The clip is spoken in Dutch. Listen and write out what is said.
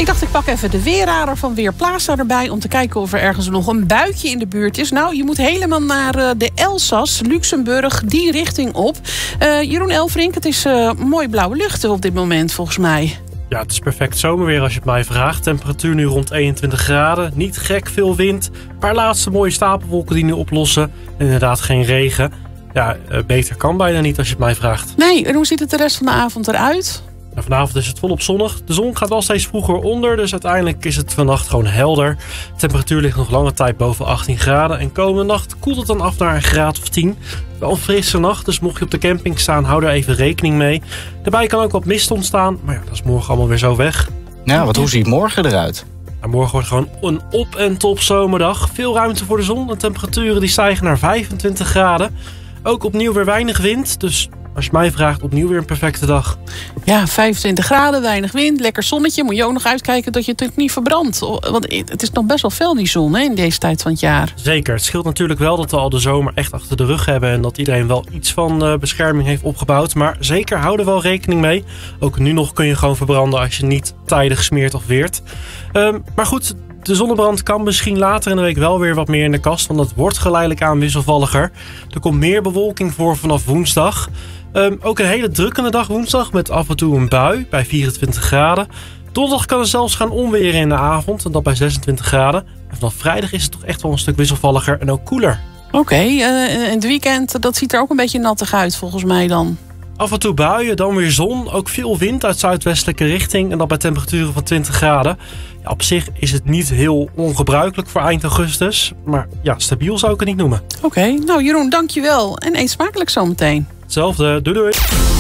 dacht, ik pak even de weerradar van Weerplaza erbij om te kijken of er ergens nog een buitje in de buurt is. Nou, je moet helemaal naar de Elzas, Luxemburg, die richting op. Jeroen Elfrink, het is mooi blauwe lucht op dit moment volgens mij. Ja, het is perfect zomerweer als je het mij vraagt. Temperatuur nu rond 21 graden. Niet gek veel wind. Een paar laatste mooie stapelwolken die nu oplossen. En inderdaad geen regen. Ja, beter kan bijna niet als je het mij vraagt. Nee, en hoe ziet het de rest van de avond eruit? Nou, vanavond is het volop zonnig. De zon gaat wel steeds vroeger onder. Dus uiteindelijk is het vannacht gewoon helder. De temperatuur ligt nog lange tijd boven 18 graden. En komende nacht koelt het dan af naar een graad of 10. Wel een frisse nacht, dus mocht je op de camping staan, hou er even rekening mee. Daarbij kan ook wat mist ontstaan, maar ja, dat is morgen allemaal weer zo weg. Ja, want hoe ziet morgen eruit? Nou, morgen wordt gewoon een op- en top zomerdag. Veel ruimte voor de zon. De temperaturen die stijgen naar 25 graden. Ook opnieuw weer weinig wind, dus als je mij vraagt, opnieuw weer een perfecte dag. Ja, 25 graden, weinig wind, lekker zonnetje. Moet je ook nog uitkijken dat je het niet verbrandt. Want het is nog best wel fel, die zon, hè, in deze tijd van het jaar. Zeker. Het scheelt natuurlijk wel dat we al de zomer echt achter de rug hebben en dat iedereen wel iets van bescherming heeft opgebouwd. Maar zeker hou er wel rekening mee. Ook nu nog kun je gewoon verbranden als je niet tijdig smeert of weert. Maar goed, de zonnebrand kan misschien later in de week wel weer wat meer in de kast, want het wordt geleidelijk aan wisselvalliger. Er komt meer bewolking voor vanaf woensdag. Ook een hele drukkende dag woensdag met af en toe een bui bij 24 graden. Donderdag kan het zelfs gaan onweren in de avond en dat bij 26 graden. En vanaf vrijdag is het toch echt wel een stuk wisselvalliger en ook koeler. Oké, en het weekend, dat ziet er ook een beetje nattig uit volgens mij dan. Af en toe buien, dan weer zon. Ook veel wind uit zuidwestelijke richting en dat bij temperaturen van 20 graden. Ja, op zich is het niet heel ongebruikelijk voor eind augustus. Maar ja, stabiel zou ik het niet noemen. Oké, nou Jeroen, dankjewel. En eet smakelijk zometeen. Hetzelfde, doei doei.